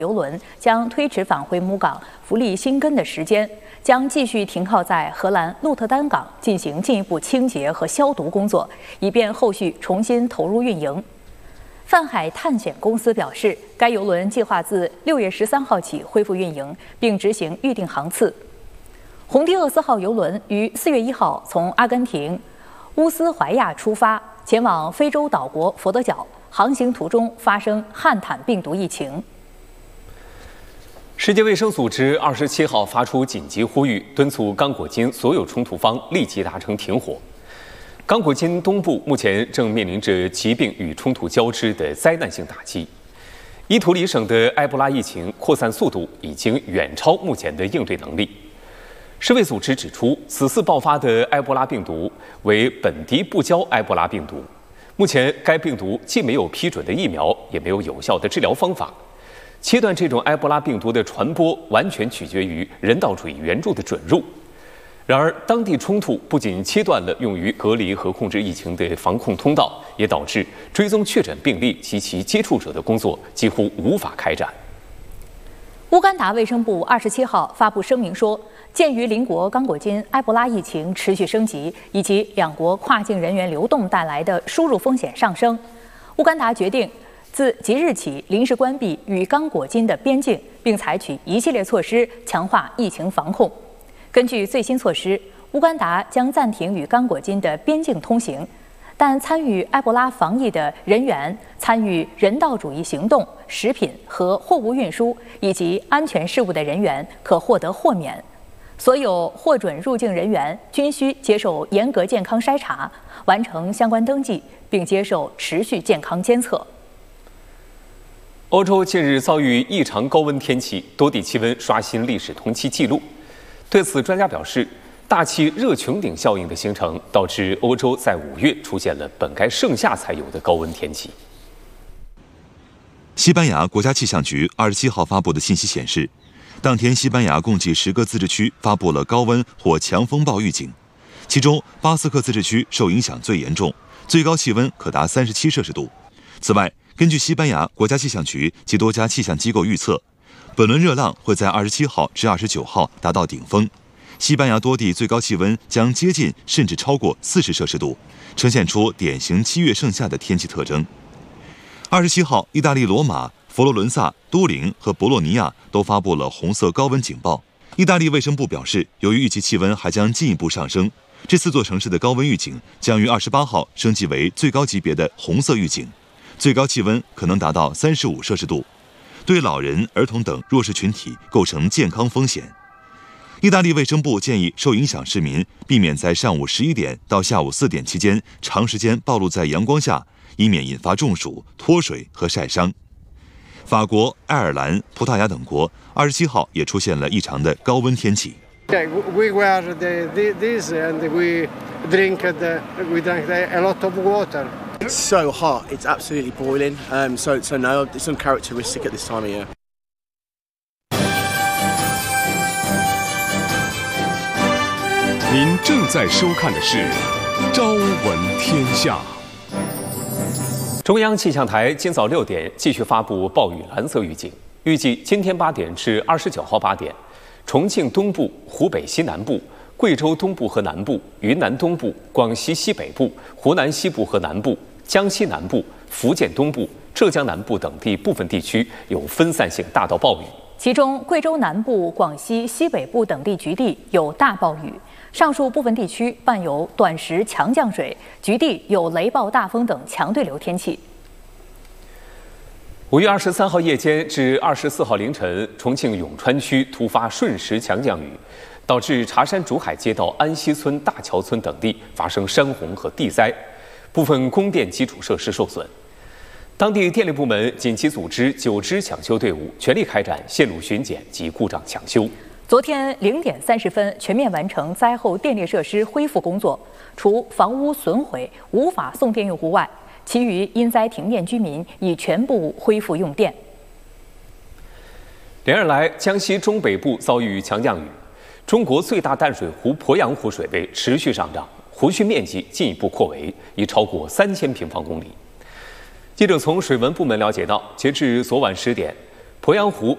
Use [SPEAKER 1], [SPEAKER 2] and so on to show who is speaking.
[SPEAKER 1] 邮轮将推迟返回母港弗利辛根的时间，将继续停靠在荷兰鹿特丹港进行进一步清洁和消毒工作，以便后续重新投入运营。泛海探险公司表示，该邮轮计划自6月13号起恢复运营，并执行预定航次。红帝厄斯号邮轮于4月1号从阿根廷乌斯怀亚出发，前往非洲岛国佛得角，航行途中发生汉坦病毒疫情。
[SPEAKER 2] 世界卫生组织27号发出紧急呼吁，敦促刚果金所有冲突方立即达成停火。刚果金东部目前正面临着疾病与冲突交织的灾难性打击。伊图里省的埃博拉疫情扩散速度已经远超目前的应对能力。世卫组织指出，此次爆发的埃博拉病毒为本迪不交埃博拉病毒。目前，该病毒既没有批准的疫苗，也没有有效的治疗方法。切断这种埃博拉病毒的传播，完全取决于人道主义援助的准入。然而，当地冲突不仅切断了用于隔离和控制疫情的防控通道，也导致追踪确诊病例及其接触者的工作几乎无法开展。
[SPEAKER 1] 乌干达卫生部27号发布声明说，鉴于邻国刚果金埃博拉疫情持续升级，以及两国跨境人员流动带来的输入风险上升，乌干达决定自即日起临时关闭与刚果金的边境，并采取一系列措施强化疫情防控。根据最新措施，乌干达将暂停与刚果金的边境通行，但参与埃博拉防疫的人员、参与人道主义行动、食品和货物运输以及安全事务的人员可获得豁免。所有获准入境人员均需接受严格健康筛查，完成相关登记，并接受持续健康监测。
[SPEAKER 2] 欧洲近日遭遇异常高温天气，多地气温刷新历史同期纪录。对此，专家表示，大气热穹顶效应的形成，导致欧洲在5月出现了本该盛夏才有的高温天气。
[SPEAKER 3] 西班牙国家气象局27号发布的信息显示，当天西班牙共计10个自治区发布了高温或强风暴预警，其中巴斯克自治区受影响最严重，最高气温可达37摄氏度。此外，根据西班牙国家气象局及多家气象机构预测，本轮热浪会在27号至29号达到顶峰，西班牙多地最高气温将接近甚至超过40摄氏度，呈现出典型7月盛夏的天气特征。27号，意大利罗马、佛罗伦萨、都灵和博洛尼亚都发布了红色高温警报。意大利卫生部表示，由于预计气温还将进一步上升，这4座城市的高温预警将于28号升级为最高级别的红色预警，最高气温可能达到35摄氏度，对老人、儿童等弱势群体构成健康风险。意大利卫生部建议受影响市民避免在上午11点到下午4点期间长时间暴露在阳光下，以免引发中暑、脱水和晒伤。法国、爱尔兰、葡萄牙等国27号也出现了异常的高温天气。
[SPEAKER 4] We wear this and we drank a lot of water.
[SPEAKER 5] It's so hot, it's absolutely boiling. So no, it's uncharacteristic at this time of year.
[SPEAKER 6] 您正在收看的是《朝闻天下》。
[SPEAKER 2] 中央气象台今早6点继续发布暴雨蓝色预警，预计今天8点至29号8点，重庆东部、湖北西南部、贵州东部和南部、云南东部、广西西北部、湖南西部和南部、江西南部、福建东部、浙江南部等地部分地区有分散性大到暴雨，
[SPEAKER 1] 其中贵州南部、广西西北部等地局地有大暴雨，上述部分地区伴有短时强降水，局地有雷暴大风等强对流天气。
[SPEAKER 2] 5月23号夜间至24号凌晨，重庆永川区突发瞬时强降雨，导致茶山竹海街道安溪村、大桥村等地发生山洪和地灾，部分供电基础设施受损。当地电力部门紧急组织9支抢修队伍，全力开展线路巡检及故障抢修。
[SPEAKER 1] 昨天0点30分全面完成灾后电力设施恢复工作，除房屋损毁无法送电用户外，其余因灾停电居民已全部恢复用电。
[SPEAKER 2] 连日来，江西中北部遭遇强降雨，中国最大淡水湖鄱阳湖水位持续上涨，湖区面积进一步扩围，已超过3000平方公里。记者从水文部门了解到，截至昨晚10点，鄱阳湖